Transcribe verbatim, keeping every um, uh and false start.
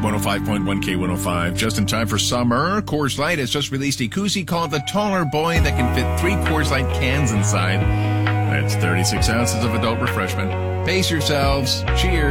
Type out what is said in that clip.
one oh five point one K one oh five. Just in time for summer, Coors Light has just released a koozie called the Taller Boy that can fit three Coors Light cans inside. That's thirty-six ounces of adult refreshment. Pace yourselves. Cheers.